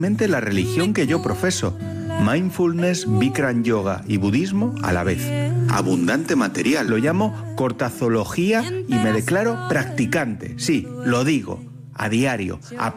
la religión que yo profeso. Mindfulness, Bikram yoga y budismo a la vez. Abundante material. Lo llamo cortazología y me declaro practicante. Sí, lo digo, a diario.